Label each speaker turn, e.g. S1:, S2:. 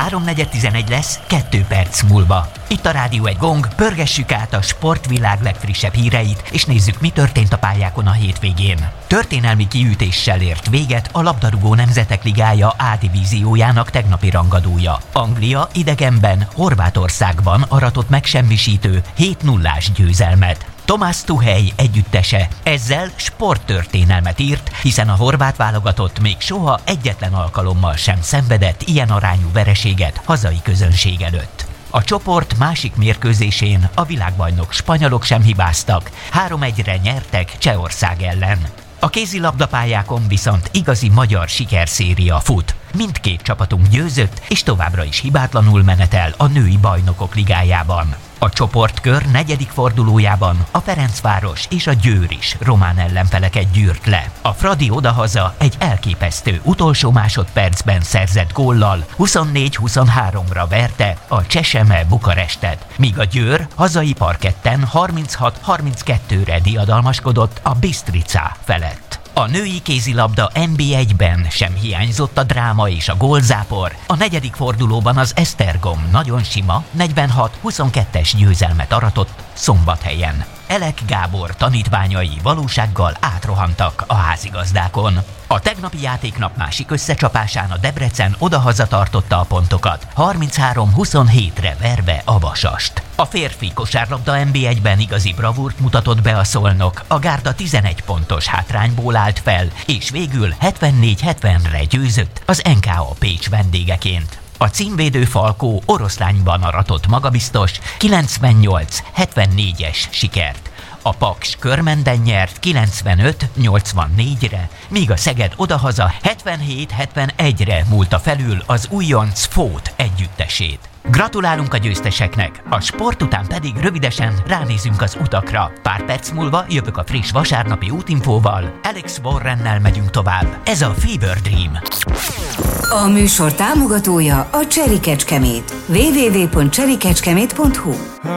S1: 3:11 lesz 2 perc múlva. Itt a Rádió Egy Gong, pörgessük át a sportvilág legfrissebb híreit, és nézzük, mi történt a pályákon a hétvégén. Történelmi kiütéssel ért véget a labdarúgó nemzetek ligája A divíziójának tegnapi rangadója. Anglia idegenben, Horvátországban aratott megsemmisítő 7-0-ás győzelmet. Thomas Tuchel együttese ezzel sporttörténelmet írt, hiszen a horvát válogatott még soha egyetlen alkalommal sem szenvedett ilyen arányú vereséget hazai közönség előtt. A csoport másik mérkőzésén a világbajnok spanyolok sem hibáztak, 3-1-re nyertek Csehország ellen. A kézilabdapályákon viszont igazi magyar sikerszéria fut. Mindkét csapatunk győzött, és továbbra is hibátlanul menetel a női bajnokok ligájában. A csoportkör 4. fordulójában a Ferencváros és a Győr is román ellenfeleket gyűrt le. A Fradi odahaza egy elképesztő utolsó másodpercben szerzett góllal 24-23-ra verte a Cseseme Bukarestet, míg a Győr hazai parketten 36-32-re diadalmaskodott a Bistrica felett. A női kézilabda NB1-ben sem hiányzott a dráma és a gólzápor. A 4. fordulóban az Esztergom nagyon sima 46-22-es győzelmet aratott Szombathelyen. Elek Gábor tanítványai valósággal átrohantak a házigazdákon. A tegnapi játéknap másik összecsapásán a Debrecen odahaza tartotta a pontokat, 33-27-re verve a Vasast. A férfi kosárlabda NB1-ben igazi bravúrt mutatott be a Szolnok, a Gárda 11 pontos hátrányból állt fel, és végül 74-70-re győzött az NKA Pécs vendégeként. A címvédő Falkó Oroszlányban aratott magabiztos 98-74-es sikert. A Paks Körmenden nyert 95-84-re, míg a Szeged odahaza 77-71-re múlta felül az újonc Fót együttesét. Gratulálunk a győzteseknek, a sport után pedig rövidesen ránézünk az utakra. Pár perc múlva jövök a friss vasárnapi útinfóval, Alex Warrennel megyünk tovább. Ez a Fever Dream.
S2: A műsor támogatója a Cherry Kecskemét. www.cherrykecskemét.hu